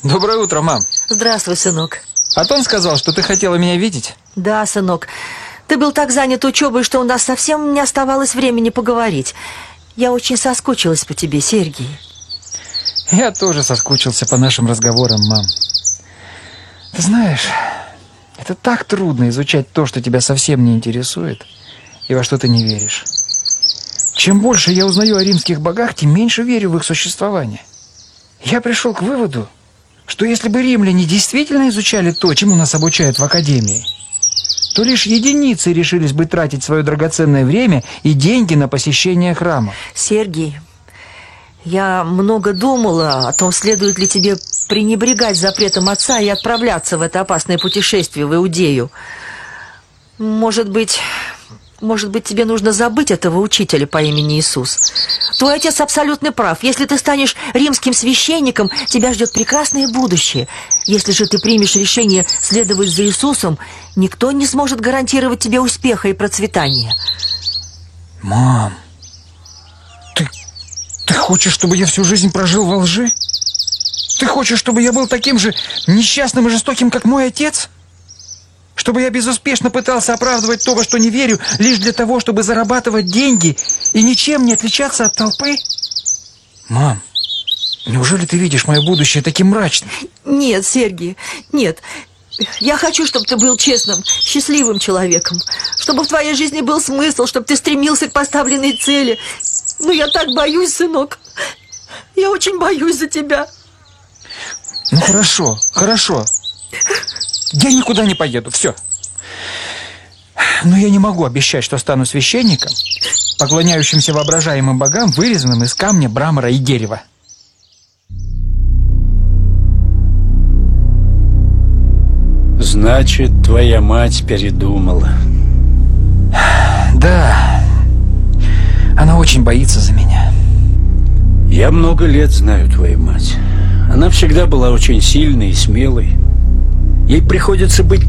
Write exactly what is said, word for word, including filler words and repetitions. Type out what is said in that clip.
Доброе утро, мам. Здравствуй, сынок. Атон сказал, что ты хотела меня видеть? Да, сынок. Ты был так занят учебой, что у нас совсем не оставалось времени поговорить. Я очень соскучилась по тебе, Сергей. Я тоже соскучился по нашим разговорам, мам. Ты знаешь, это так трудно изучать то, что тебя совсем не интересует и во что ты не веришь. Чем больше я узнаю о римских богах, тем меньше верю в их существование. Я пришел к выводу, что если бы римляне действительно изучали то, чему нас обучают в академии, то лишь единицы решились бы тратить свое драгоценное время и деньги на посещение храма. Сергей, я много думала о том, следует ли тебе пренебрегать запретом отца и отправляться в это опасное путешествие в Иудею. Может быть... Может быть, тебе нужно забыть этого учителя по имени Иисус. Твой отец абсолютно прав. Если ты станешь римским священником, тебя ждет прекрасное будущее. Если же ты примешь решение следовать за Иисусом, никто не сможет гарантировать тебе успеха и процветания. Мам, ты, ты хочешь, чтобы я всю жизнь прожил во лжи? Ты хочешь, чтобы я был таким же несчастным и жестоким, как мой отец? Чтобы я безуспешно пытался оправдывать то, во что не верю, лишь для того, чтобы зарабатывать деньги и ничем не отличаться от толпы? Мам, неужели ты видишь мое будущее таким мрачным? Нет, Сергей, нет. Я хочу, чтобы ты был честным, счастливым человеком. Чтобы в твоей жизни был смысл, чтобы ты стремился к поставленной цели. Но я так боюсь, сынок. Я очень боюсь за тебя. Ну хорошо, хорошо. Я никуда не поеду, все. Но я не могу обещать, что стану священником, поклоняющимся воображаемым богам, вырезанным из камня, мрамора и дерева. Значит, твоя мать передумала. Да, она очень боится за меня. Я много лет знаю твою мать. Она всегда была очень сильной и смелой. Ей приходится быть